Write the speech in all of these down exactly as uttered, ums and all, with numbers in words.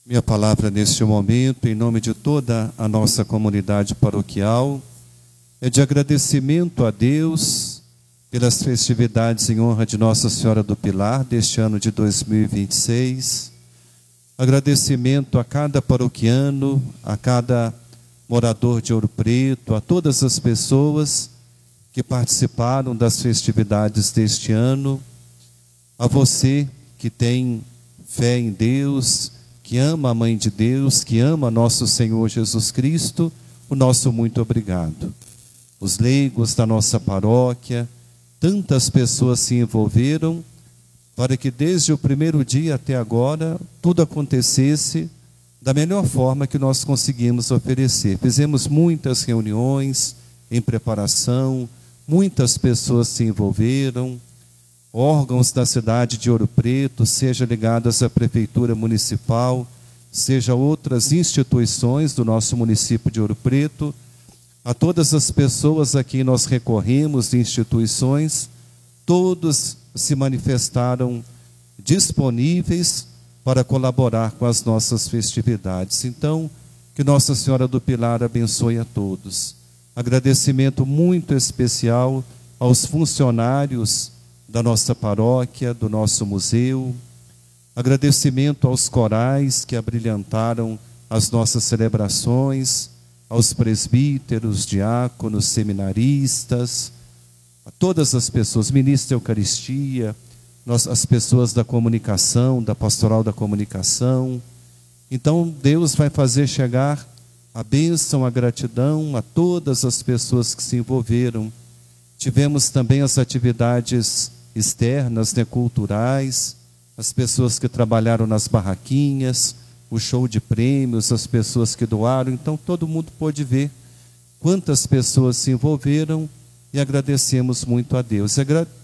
Minha palavra neste momento, em nome de toda a nossa comunidade paroquial, é de agradecimento a Deus pelas festividades em honra de Nossa Senhora do Pilar deste ano de dois mil e vinte e seis. Agradecimento a cada paroquiano, a cada morador de Ouro Preto, a todas as pessoas que participaram das festividades deste ano, a você que tem fé em Deus, que ama a Mãe de Deus, que ama nosso Senhor Jesus Cristo, o nosso muito obrigado. Os leigos da nossa paróquia, tantas pessoas se envolveram para que desde o primeiro dia até agora tudo acontecesse da melhor forma que nós conseguimos oferecer. Fizemos muitas reuniões em preparação, muitas pessoas se envolveram, órgãos da cidade de Ouro Preto, seja ligadas à Prefeitura Municipal, seja outras instituições do nosso município de Ouro Preto, a todas as pessoas a quem nós recorremos, instituições, todos se manifestaram disponíveis para colaborar com as nossas festividades. Então, que Nossa Senhora do Pilar abençoe a todos. Agradecimento muito especial aos funcionários da nossa paróquia, do nosso museu. Agradecimento aos corais que abrilhantaram as nossas celebrações, aos presbíteros, diáconos, seminaristas, a todas as pessoas, ministros da Eucaristia, nós, as pessoas da comunicação, da pastoral da comunicação. Então Deus vai fazer chegar a bênção, a gratidão a todas as pessoas que se envolveram. Tivemos também as atividades externas, né, culturais, as pessoas que trabalharam nas barraquinhas, o show de prêmios, as pessoas que doaram. Então todo mundo pôde ver quantas pessoas se envolveram e agradecemos muito a Deus.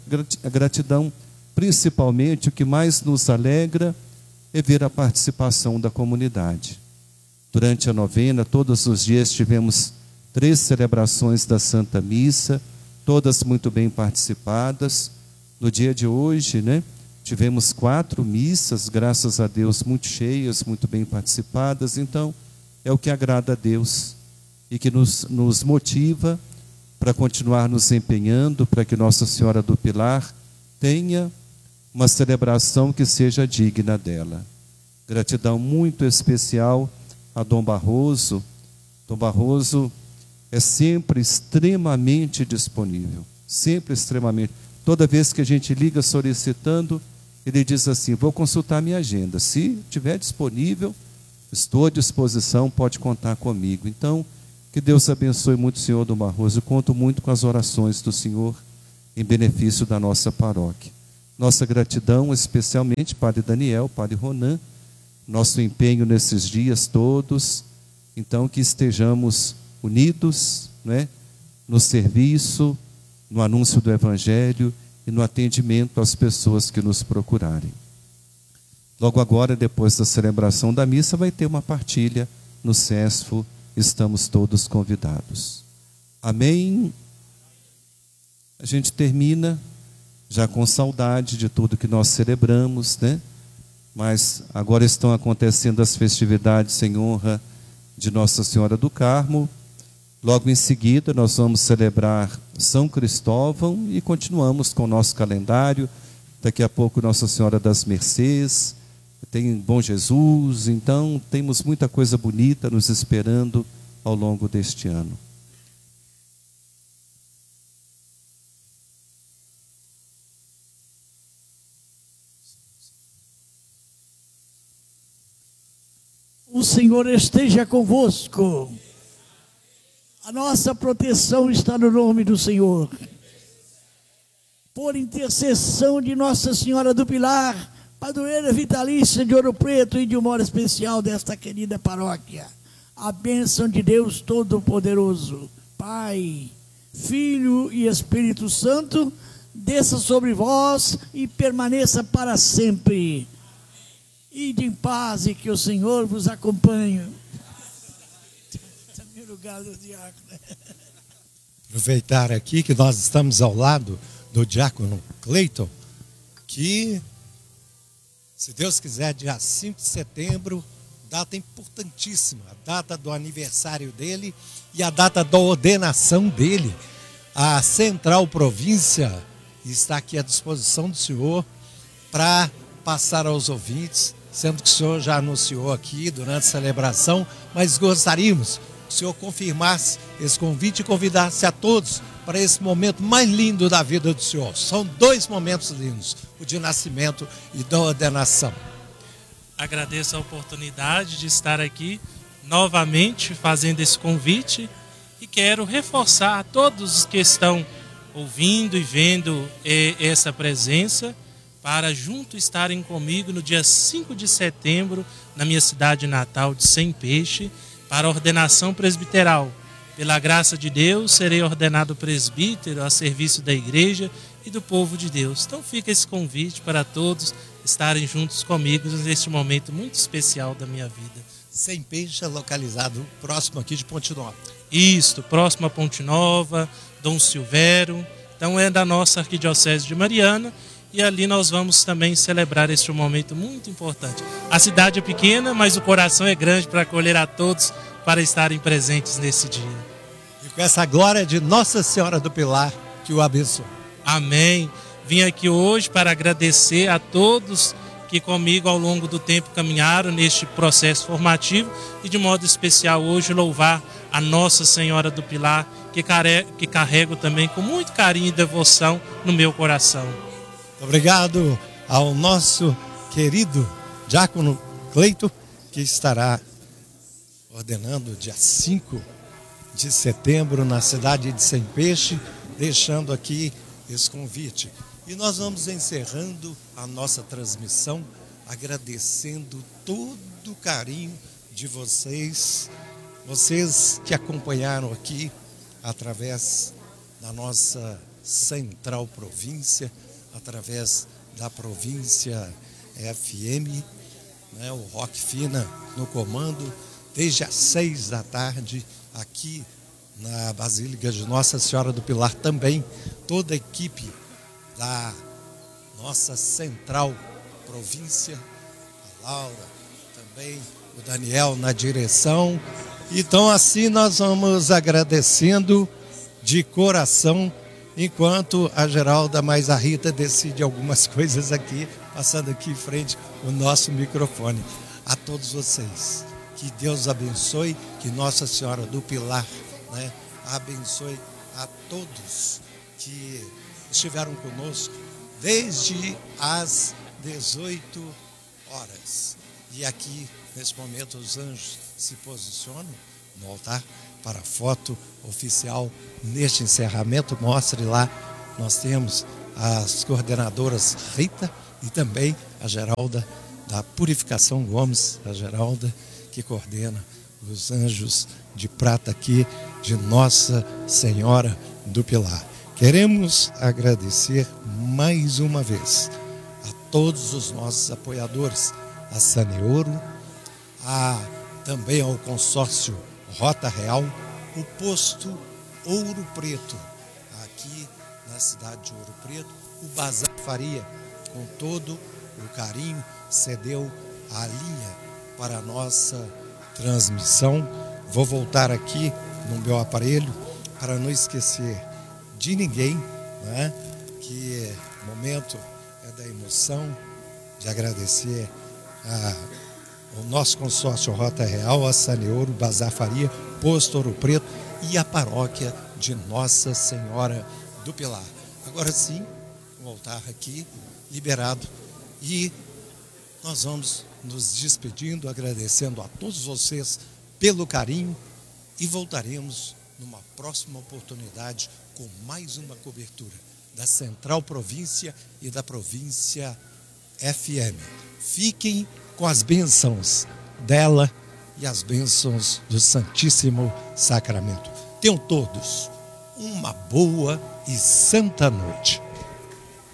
A gratidão, principalmente, o que mais nos alegra é ver a participação da comunidade. Durante a novena, todos os dias tivemos três celebrações da Santa Missa, todas muito bem participadas. No dia de hoje, né, tivemos quatro missas, graças a Deus, muito cheias, muito bem participadas. Então, é o que agrada a Deus e que nos, nos motiva para continuar nos empenhando, para que Nossa Senhora do Pilar tenha uma celebração que seja digna dela. Gratidão muito especial a Dom Barroso. Dom Barroso é sempre extremamente disponível, sempre extremamente. Toda vez que a gente liga solicitando, ele diz assim: vou consultar minha agenda. Se estiver disponível, estou à disposição, pode contar comigo. Então, que Deus abençoe muito o senhor Dom Barroso. Eu conto muito com as orações do senhor em benefício da nossa paróquia. Nossa gratidão, especialmente, Padre Daniel, Padre Ronan, nosso empenho nesses dias todos. Então, que estejamos unidos, né, no serviço, no anúncio do Evangelho e no atendimento às pessoas que nos procurarem. Logo agora, depois da celebração da missa, vai ter uma partilha no CESFO. Estamos todos convidados. Amém? A gente termina já com saudade de tudo que nós celebramos, né? Mas agora estão acontecendo as festividades em honra de Nossa Senhora do Carmo. Logo em seguida, nós vamos celebrar São Cristóvão e continuamos com o nosso calendário. Daqui a pouco, Nossa Senhora das Mercês, tem Bom Jesus. Então, temos muita coisa bonita nos esperando ao longo deste ano. O Senhor esteja convosco. A nossa proteção está no nome do Senhor. Por intercessão de Nossa Senhora do Pilar, padroeira vitalícia de Ouro Preto e de uma hora especial desta querida paróquia, a bênção de Deus Todo-Poderoso, Pai, Filho e Espírito Santo, desça sobre vós e permaneça para sempre. Ide em paz e que o Senhor vos acompanhe. Aproveitar aqui que nós estamos ao lado do diácono Cleiton, que, se Deus quiser, dia cinco de setembro data importantíssima, a data do aniversário dele e a data da ordenação dele. A Central Província está aqui à disposição do senhor para passar aos ouvintes, sendo que o senhor já anunciou aqui durante a celebração, mas gostaríamos que o senhor confirmasse esse convite e convidasse a todos para esse momento mais lindo da vida do senhor. São dois momentos lindos, o de nascimento e da ordenação. Agradeço a oportunidade de estar aqui novamente fazendo esse convite e quero reforçar a todos os que estão ouvindo e vendo essa presença para junto estarem comigo no dia cinco de setembro na minha cidade natal de Sem Peixe para a ordenação presbiteral. Pela graça de Deus, serei ordenado presbítero a serviço da igreja e do povo de Deus. Então fica esse convite para todos estarem juntos comigo neste momento muito especial da minha vida. Sem Peixe é localizado próximo aqui de Ponte Nova. Isto, próximo a Ponte Nova, Dom Silvério. Então é da nossa Arquidiocese de Mariana e ali nós vamos também celebrar este momento muito importante. A cidade é pequena, mas o coração é grande para acolher a todos para estarem presentes nesse dia. E com essa glória de Nossa Senhora do Pilar, que o abençoe. Amém. Vim aqui hoje para agradecer a todos que comigo ao longo do tempo caminharam neste processo formativo e de modo especial hoje louvar a Nossa Senhora do Pilar, que carrego, que carrego também com muito carinho e devoção no meu coração. Obrigado ao nosso querido diácono Cleito, que estará ordenando dia cinco de setembro na cidade de Sem Peixe, deixando aqui esse convite. E nós vamos encerrando a nossa transmissão, agradecendo todo o carinho de vocês, vocês que acompanharam aqui através da nossa Central Província, através da Província F M, né, o Rock Fina no comando, desde as seis da tarde, aqui na Basílica de Nossa Senhora do Pilar também, toda a equipe da nossa Central Província, a Laura, também o Daniel na direção. Então assim nós vamos agradecendo de coração, enquanto a Geralda mais a Rita decide algumas coisas aqui, passando aqui em frente o nosso microfone. A todos vocês, que Deus abençoe, que Nossa Senhora do Pilar, né, abençoe a todos que estiveram conosco desde as dezoito horas. E aqui, nesse momento, os anjos se posicionam no altar para a foto oficial neste encerramento. Mostre lá, nós temos as coordenadoras Rita e também a Geralda da Purificação Gomes, a Geralda que coordena os anjos de prata aqui de Nossa Senhora do Pilar. Queremos agradecer mais uma vez a todos os nossos apoiadores, a Saneouro, a, também ao consórcio Rota Real, o posto Ouro Preto, aqui na cidade de Ouro Preto, o Bazar Faria, com todo o carinho, cedeu a linha para a nossa transmissão. Vou voltar aqui no meu aparelho para não esquecer de ninguém, né? Que o momento é da emoção, de agradecer a, ao nosso consórcio Rota Real, a Saneouro, Bazar Faria, Posto Ouro Preto e a paróquia de Nossa Senhora do Pilar. Agora sim, voltar aqui, liberado, e nós vamos nos despedindo, agradecendo a todos vocês pelo carinho e voltaremos numa próxima oportunidade com mais uma cobertura da Central Província e da Província F M. Fiquem com as bênçãos dela e as bênçãos do Santíssimo Sacramento. Tenham todos uma boa e santa noite.